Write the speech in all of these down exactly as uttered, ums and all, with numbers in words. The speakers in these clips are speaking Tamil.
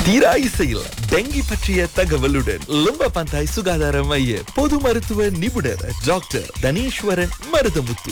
தீரா இசையில் டெங்கி பற்றிய தகவலுடன் லும்ப பந்தாய் சுகாதார மைய பொது மருத்துவ நிபுணர் டாக்டர் தனீஸ்வரன் மருதமுத்து.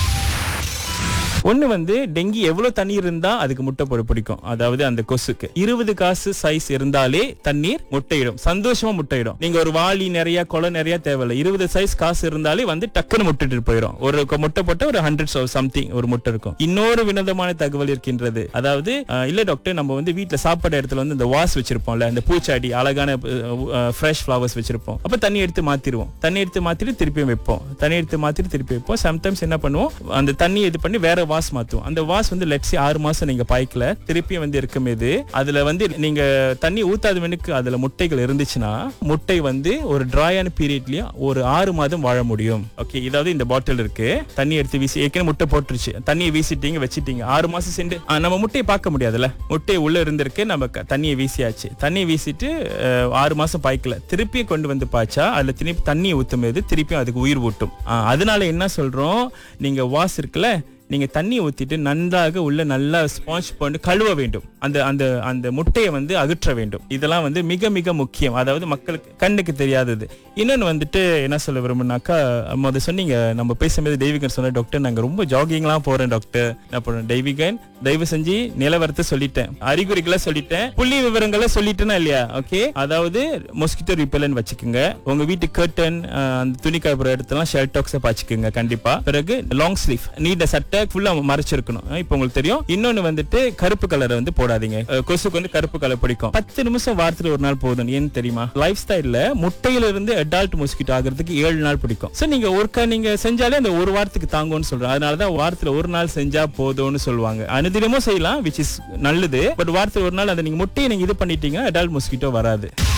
ஒண்ணு வந்து டெங்கி எவ்வளவு தண்ணீர் இருந்தா அதுக்கு முட்டை போட பிடிக்கும். அதாவது அந்த கொசுக்கு இருபது காசு சைஸ் இருந்தாலே தண்ணீர் முட்டையிடும், சந்தோஷமா முட்டையிடும். நீங்க ஒரு வாளி நிறைய கொலை நிறைய தேவையில்லை, இருபது சைஸ் காசு இருந்தாலே வந்து டக்குன்னு முட்டிட்டு போயிடும். ஒரு முட்டை போட்ட ஒரு ஹண்ட்ரட் சம்திங் ஒரு முட்டை இருக்கும். இன்னொரு வினோதமான தகவல் இருக்கின்றது. அதாவது இல்ல டாக்டர், நம்ம வந்து வீட்டுல சாப்பாடு இடத்துல வந்து இந்த வாஸ் வச்சிருப்போம்ல, இந்த பூச்சாடி அழகான ஃப்ரெஷ் ஃபிளவர்ஸ் வச்சிருப்போம். அப்ப தண்ணி எடுத்து மாத்திருவோம், தண்ணி எடுத்து மாத்திட்டு திருப்பி வைப்போம், தண்ணி எடுத்து மாத்திட்டு திருப்பி வைப்போம். சம்டைம்ஸ் என்ன பண்ணுவோம், அந்த தண்ணி இது பண்ணி வேற வாஸ் மாத்துவோம். அந்த வாஸ் வந்து லெட்ஸ் சே ஆறு மாசம் நீங்க பாய்க்கல, திருப்பி வந்து இருக்கும்போது அதுல வந்து நீங்க தண்ணி ஊத்தாதவனுக்கு அதுல முட்டைகள் இருந்துச்சுன்னா முட்டை வந்து ஒரு ட்ராயான பீரியட்லயே ஒரு ஆறு மாதம் வாழ முடியும். ஓகே, இதாவது இந்த பாட்டில் இருக்கு, தண்ணி எடுத்து வீசி ஏற்கனவே முட்டை போட்டுருச்சு, தண்ணியை வீசிட்டீங்க வச்சிட்டீங்க, ஆறு மாசம் சென்று நம்ம முட்டையை பார்க்க முடியாதுல்ல, முட்டை உள்ள இருந்திருக்கு, நம்ம தண்ணியை வீசியாச்சு, தண்ணியை வீசிட்டு ஆறு மாசம் பாய்க்கல, திருப்பி கொண்டு வந்து பாய்ச்சா அதுல திருப்பி தண்ணியை ஊத்தும் போது திருப்பி அதுக்கு உயிர் ஊட்டும். அதனால என்ன சொல்றோம், நீங்க வாஸ் இருக்குல்ல, நீங்க தண்ணி ஊத்திட்டு நன்றாக உள்ள நல்லா ஸ்பாஞ்ச் பண்ணி கழுவ வேண்டும், அந்த அந்த அந்த முட்டையை வந்து அகற்ற வேண்டும். இதெல்லாம் வந்து மிக மிக முக்கியம், அதாவது மக்களுக்கு கண்ணுக்கு தெரியாதது. இன்னொன்னு வந்துட்டு என்ன சொல்ல விரும்புனாக்கா, முத சொன்னீங்க நம்ம பேசும்போது தெய்வீகன் சொன்ன, டாக்டர் நாங்க ரொம்ப ஜாகிங்லாம் போறேன் டாக்டர். நான் போறேன் தெய்வீகன், தயவு செஞ்சு நிலவரத்தை சொல்லிட்டேன், அறிகுறிகளை சொல்லிட்டேன், புள்ளி விவரங்களை சொல்லிட்டேன்னா இல்லையா? ஓகே, அதாவது மொஸ்கிட்டோ ரிப்பெலன் வச்சுக்கோங்க, உங்க வீட்டு கர்டன் அந்த துணி காய்ப்புற இடத்துல ஷெல்டாக்ஸை பாய்ச்சிக்கோங்க கண்டிப்பா. பிறகு லாங் ஸ்லீவ் நீண்ட சட்டை ஃபுல்லா மறைச்சிருக்கணும். இப்போ உங்களுக்கு தெரியும். இன்னொன்னு வந்துட்டு கருப்பு கலரை வந்து போடாதீங்க, கொசுக்கு வந்து கருப்பு கலர் பிடிக்கும். பத்து நிமிஷம் வாரத்துல ஒரு நாள் போதும். ஏன்னு தெரியுமா? லைஃப் ஸ்டைல்ல முட்டையில இருந்து அடால்ட் மொஸ்கிட்டோ ஆகிறதுக்கு ஏழு நாள் பிடிக்கும். சோ நீங்க ஒருக்கா நீங்க செஞ்சாலே அந்த ஒரு வாரத்துக்கு தாங்கும்னு சொல்றேன். அதனாலதான் வாரத்துல ஒரு நாள் செஞ்சா போதும்னு சொல்லுவாங்க. அனுதினமும் செய்யலாம், விச் இஸ் நல்லது. பட் வாரத்துல ஒரு நாள் அந்த நீங்க முட்டையை நீங்க இது பண்ணிட்டீங்கன்னா அடால்ட் மொஸ்கிட்டோ வராது.